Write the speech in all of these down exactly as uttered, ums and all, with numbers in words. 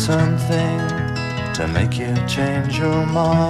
something to make you change your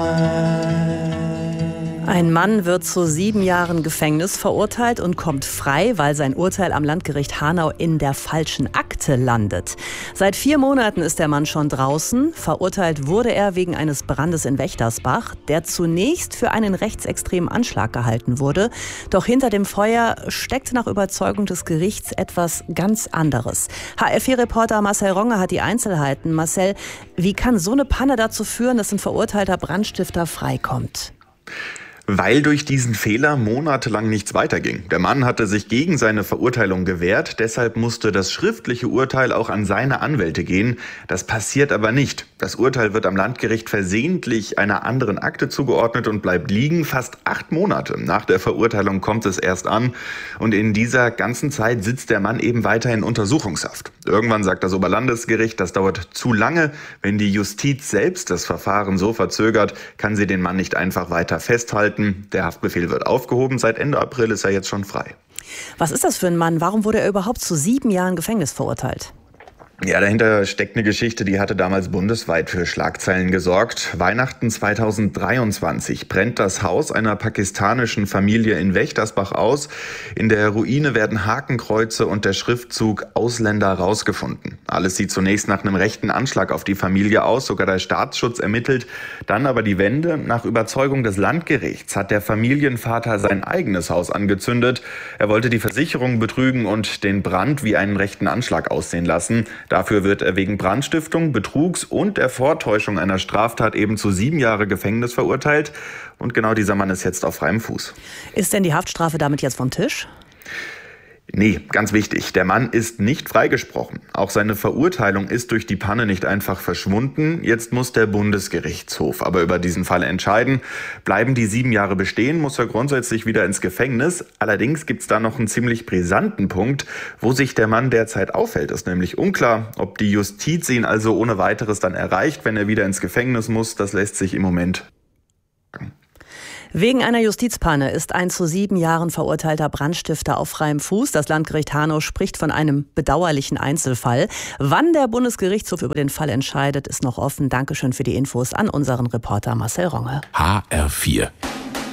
mind. Ein Mann wird zu sieben Jahren Gefängnis verurteilt und kommt frei, weil sein Urteil am Landgericht Hanau in der falschen Akte landet. Seit vier Monaten ist der Mann schon draußen. Verurteilt wurde er wegen eines Brandes in Wächtersbach, der zunächst für einen rechtsextremen Anschlag gehalten wurde. Doch hinter dem Feuer steckt nach Überzeugung des Gerichts etwas ganz anderes. H R vier Reporter Marcel Ronge hat die Einzelheiten. Marcel, wie kann so eine Panne dazu führen, dass ein verurteilter Brandstifter freikommt? Weil durch diesen Fehler monatelang nichts weiterging. Der Mann hatte sich gegen seine Verurteilung gewehrt, deshalb musste das schriftliche Urteil auch an seine Anwälte gehen. Das passiert aber nicht. Das Urteil wird am Landgericht versehentlich einer anderen Akte zugeordnet und bleibt liegen. Fast acht Monate nach der Verurteilung kommt es erst an. Und in dieser ganzen Zeit sitzt der Mann eben weiter in Untersuchungshaft. Irgendwann sagt das Oberlandesgericht, das dauert zu lange. Wenn die Justiz selbst das Verfahren so verzögert, kann sie den Mann nicht einfach weiter festhalten. Der Haftbefehl wird aufgehoben. Seit Ende April ist er jetzt schon frei. Was ist das für ein Mann? Warum wurde er überhaupt zu sieben Jahren Gefängnis verurteilt? Ja, dahinter steckt eine Geschichte, die hatte damals bundesweit für Schlagzeilen gesorgt. Weihnachten zweitausenddreiundzwanzig brennt das Haus einer pakistanischen Familie in Wächtersbach aus. In der Ruine werden Hakenkreuze und der Schriftzug Ausländer rausgefunden. Alles sieht zunächst nach einem rechten Anschlag auf die Familie aus, sogar der Staatsschutz ermittelt. Dann aber die Wende. Nach Überzeugung des Landgerichts hat der Familienvater sein eigenes Haus angezündet. Er wollte die Versicherung betrügen und den Brand wie einen rechten Anschlag aussehen lassen. Dafür wird er wegen Brandstiftung, Betrugs und der Vortäuschung einer Straftat eben zu sieben Jahre Gefängnis verurteilt. Und genau dieser Mann ist jetzt auf freiem Fuß. Ist denn die Haftstrafe damit jetzt vom Tisch? Nee, ganz wichtig, der Mann ist nicht freigesprochen. Auch seine Verurteilung ist durch die Panne nicht einfach verschwunden. Jetzt muss der Bundesgerichtshof aber über diesen Fall entscheiden. Bleiben die sieben Jahre bestehen, muss er grundsätzlich wieder ins Gefängnis. Allerdings gibt's da noch einen ziemlich brisanten Punkt. Wo sich der Mann derzeit aufhält, ist nämlich unklar. Ob die Justiz ihn also ohne weiteres dann erreicht, wenn er wieder ins Gefängnis muss, das lässt sich im Moment sagen. Wegen einer Justizpanne ist ein zu sieben Jahren verurteilter Brandstifter auf freiem Fuß. Das Landgericht Hanau spricht von einem bedauerlichen Einzelfall. Wann der Bundesgerichtshof über den Fall entscheidet, ist noch offen. Dankeschön für die Infos an unseren Reporter Marcel Ronge. H R vier